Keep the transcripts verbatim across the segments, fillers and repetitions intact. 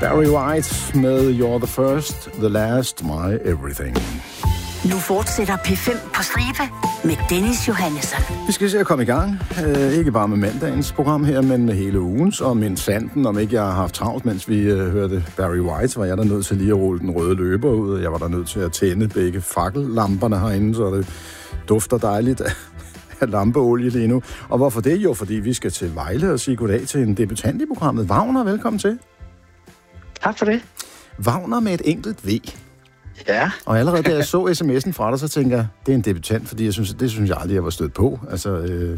Barry White med You're the First, The Last, My Everything. Nu fortsætter P fem på stribe med Dennis Johannesson. Vi skal se at komme i gang. Øh, ikke bare med mandagens program her, men med hele ugens. Og min sanden, om ikke jeg har haft travlt, mens vi øh, hørte Barry White, var jeg der nødt til lige at rulle den røde løber ud. Jeg var der nødt til at tænde begge fakkellamperne herinde, så det dufter dejligt af lampeolie lige nu. Og hvorfor det? Jo, fordi vi skal til Vejle og sige goddag til en debutant i programmet. Wagner, velkommen til. Tak for det. Wagner med et enkelt V. Ja. Og allerede da jeg så sms'en fra dig, så tænker jeg, det er en debutant, fordi jeg synes, det synes jeg aldrig, jeg var stødt på. Altså, øh...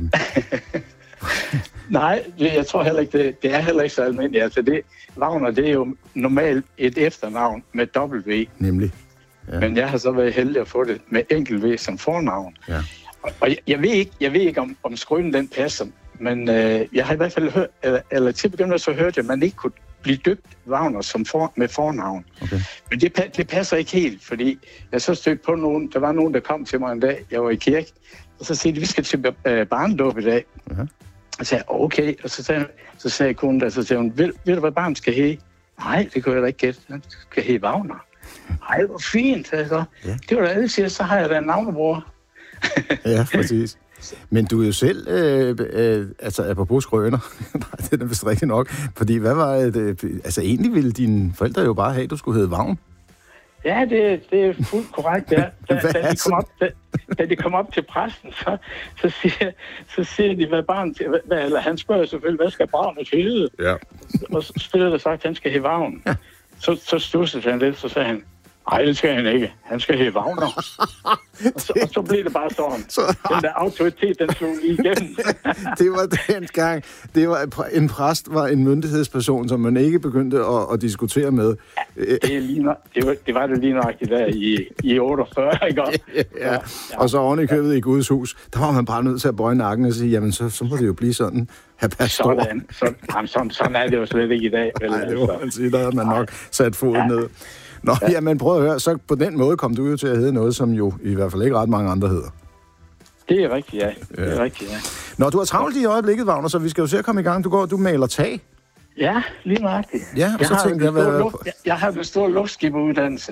Nej, jeg tror heller ikke, det, det er heller ikke så almindeligt. Altså det, Wagner, det er jo normalt et efternavn med dobbelt V. Nemlig. Ja. Men jeg har så været heldig at få det med enkelt V som fornavn. Ja. Og, og jeg, jeg ved ikke, jeg ved ikke om, om skrønen den passer, men øh, jeg har i hvert fald hørt, eller, eller til begyndelsen så hørte jeg, at man ikke kunne blive døbt Wagner som for, med fornavn. Okay. Men det, det passer ikke helt, fordi jeg så stødte på nogen, der var nogen, der kom til mig en dag, jeg var i kirke, og så sagde de, vi skal til øh, barnedåb i dag. Uh-huh. Og så sagde jeg, okay, og så sagde, så sagde konen der, så sagde hun, ved, ved du, hvad barnet skal hedde? Nej, det kunne jeg da ikke gætte. Han skal hedde Wagner. Ej, hvor fint, sagde jeg så. Ja. Det var da alle siger, så har jeg da en navnebror. Ja, præcis. Men du er jo selv, øh, øh, altså apropos skrøner, nej, det er vist rigtigt nok, fordi hvad var det, altså egentlig ville dine forældre jo bare have, at du skulle hedde Vagn. Ja, det, det er fuldt korrekt, ja. Da, da, de kom op, da, da de kom op til præsten, så, så, siger, så siger de, hvad barnet, hvad, eller han spørger selvfølgelig, hvad skal barnet hedde? Ja. Og så spiller der sagt, at han skal hedde Vagn. Ja. Så, så stussede han lidt, så sagde han, nej, det skal han ikke. Han skal hedde Wagner. og, så, og så blev det bare sådan. Så, den der autoritet, den slog lige igennem. Det var den gang. Det var, en præst var en myndighedsperson, som man ikke begyndte at, at diskutere med. Ja, det, er lige nok, det, var, det var det lige nok i der i, i otteogfyrre, ikke også? Ja, ja. Ja. Og så oven i købet i Guds hus, der var man bare nødt til at bøje nakken og sige, jamen så, så må det jo blive sådan. Sådan, så, jamen, sådan, sådan er det jo slet ikke i dag. Vel? Nej, det må man sige, der havde man nok sat foden ja. ned. Nå, ja. Jamen prøv at høre, så på den måde kom du jo til at hedde noget, som jo i hvert fald ikke ret mange andre hedder. Det er rigtigt, ja. Det er ja. rigtigt, ja. Nå, du har travlt i øjeblikket, Wagner, så vi skal jo se at komme i gang. Du går, du maler tag. Ja, lige nøjagtigt. Ja, og jeg så tænkte jeg, hvad... Luft, jeg, jeg har en stor luftskiberuddannelse.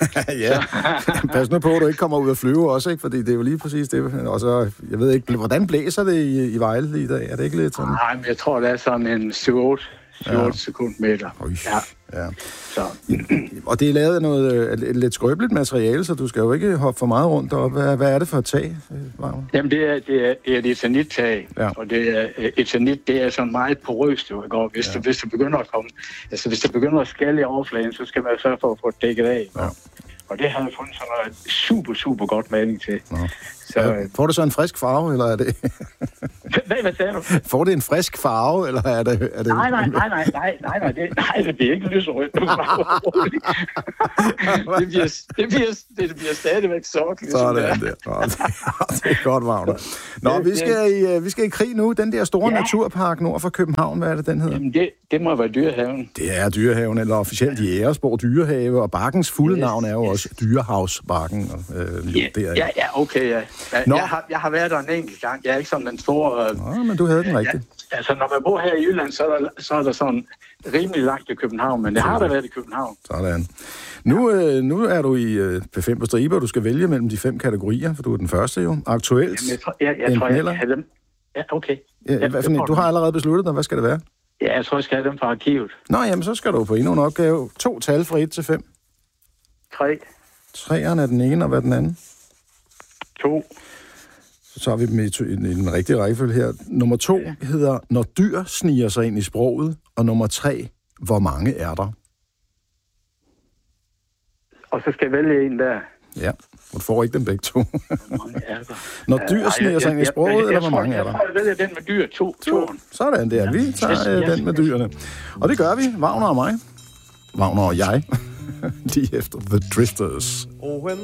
Ja, pas nu på, at du ikke kommer ud at flyve også, ikke? Fordi det er jo lige præcis det. Og så, jeg ved ikke, hvordan blæser det i, i Vejle i dag? Er det ikke lidt sådan? Nej, men jeg tror, det er sådan en syv otte ja. sekundmeter. Ja. Ja. Så. Og det er lavet af noget et lidt skrøbeligt materiale, så du skal jo ikke hoppe for meget rundt deroppe. Hvad, hvad er det for et tag, Wagner? Jamen, det er, det er, det er et eternit-tag. Ja. Og det er, eternit, det er sådan meget porøst, jo. Og hvis, ja. det, hvis det begynder at komme, altså hvis det begynder at skalle i overfladen, så skal man sørge for at få det dækket af. Ja. Og det har jeg fundet sådan noget super, super godt maling til. Ja. Så, ja, får det så en frisk farve, eller er det... hvad, hvad sagde du? Får det en frisk farve, eller er det... Er det... Nej, nej, nej, nej, nej, nej, nej, det, nej, det bliver ikke lyserødt. det, bliver, det, bliver, det bliver stadigvæk sort. Ligesom sådan det. Det. Nå, det, det er godt, Wagner. Nå, vi skal, i, vi skal i krig nu. Den der store ja. naturpark nord for København, hvad er det, den hedder? Jamen, det, det må være Dyrehaven. Det er Dyrehaven, eller officielt i Jægersborg Dyrehave, og bakkens fulde yes, navn er jo yes. også Dyrehavsbakken. Øh, ja, ja, ja, okay, ja. Jeg, jeg, har, jeg har været der en enkelt gang. Jeg er ikke sådan den store... Øh, Nå, men du havde den rigtigt. Ja, altså, når man bor her i Jylland, så er der, så er der sådan rimelig langt i København, men det har der været i København. Sådan. Nu, øh, nu er du i øh, P fem på stribe, og du skal vælge mellem de fem kategorier, for du er den første jo. Aktuelt. Jamen, jeg tror, jeg, jeg, tror, jeg skal have dem. Ja, okay. Ja, ja, hvad for en, du har allerede besluttet dig. Hvad skal det være? Ja, jeg tror, jeg skal have dem fra arkivet. Nå, jamen, så skal du på endnu en opgave. To tal fra et til fem. Tre. Treeren er den ene, og hvad er den anden? To. Så tager vi dem i, i, i den rigtige rækkefølge her. Nummer to ja. hedder, når dyr sniger sig ind i sproget, og nummer tre, hvor mange er der? Og så skal jeg vælge en der. Ja, du får ikke dem begge to. Hvor mange er der? Når dyr uh, sniger sig ind i sproget, jeg, jeg, jeg, eller hvor mange jeg, er der? Jeg tror, jeg vælger den med dyr. To. to. Sådan der. Vi tager yes, yes, den med dyrene. Og det gør vi. Wagner og mig. Wagner og jeg. Lige efter The Drifters.